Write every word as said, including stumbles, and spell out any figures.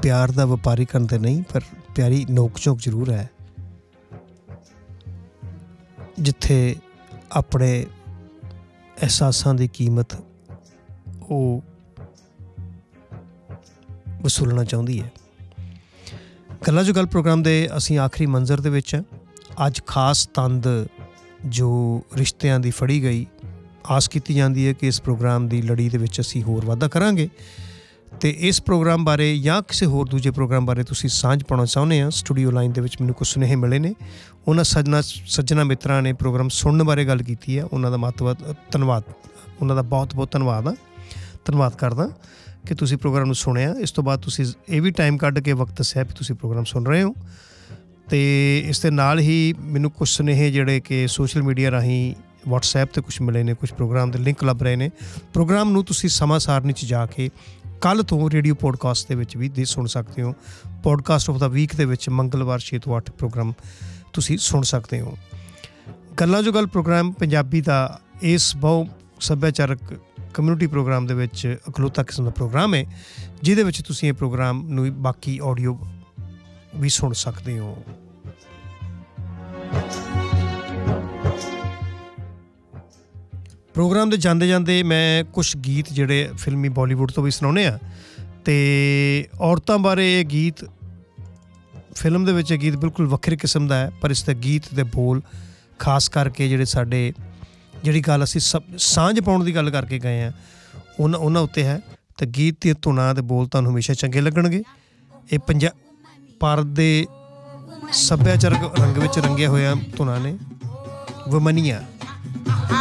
प्यार का वपारीकरण तो नहीं, पर प्यारी नोक झोंक जरूर है, जिथे अपने एहसासां की कीमत वो वसूलना चाहती है। गल्लां जो गल प्रोग्राम के असी आखिरी मंजर दे विच अज खास तंद जो रिश्तियां दी फड़ी गई। आस की जाती है कि इस प्रोग्राम की लड़ी दे विच असी होर वाधा करांगे ते इस प्रोग्राम बारे या किसी होर दूजे प्रोग्राम बारे तुसी सांझ पाउणा चाहुंदे आ। स्टूडियो लाइन दे विच मैनूं कुछ सुनेहे मिले ने, उन्हां सजना सज्जना मित्रां ने प्रोग्राम सुनने बारे गल कीती है। उन्हां दा महत्व धन्नवाद, उन्हां दा बहुत बहुत धन्नवाद आ धन्नवाद करदा कि तुसी प्रोग्राम नूं सुणिया। इस तो बाद तुसी ये भी टाइम कढ के वक्त दस्सिया भी तुसी प्रोग्राम सुन रहे हो। तो इस दे नाल ही मैनूं कुछ सुनेहे जिहड़े कि सोशल मीडिया राहीं वट्सएप ते कुछ मिले ने, कुछ प्रोग्राम के लिंक लभ रहे हैं। प्रोग्राम नूं तुसी समा सारनी च जाके कल तो रेडियो पॉडकास्ट दे विच भी दे सुन सकते हो। पॉडकास्ट ऑफ द वीक दे विच मंगलवार छे तो अठ प्रोग्राम तुसी सुन सकते हो। गल्लां जो गल प्रोग्राम पंजाबी दा इस बहु सभ्याचारक कम्यूनिटी प्रोग्राम दे विच इकलौता किस्म का प्रोग्राम है जिहदे विच तुसी ये प्रोग्राम नूं बाकी ऑडियो भी सुन सकते हो। प्रोग्राम दे जांदे जांदे मैं कुछ गीत जिहड़े फिल्मी बॉलीवुड तो भी सुनाउने आ ते औरतां बारे ये गीत फिल्म दे विच गीत बिल्कुल वक्री किस्म दा है, पर इसदे गीत दे बोल खास करके जिहड़े साडे जिहड़ी गल असीं सब सांझ पाउण दी गल करके गए हैं उन्हां उन्हां उत्ते है। तो गीत दी धुनां दे बोल तुहानूं हमेशा चंगे लगणगे। ये पंजा भारत दे सभ्याचारक रंग विच रंगिया होया धुनां ने। वमनिया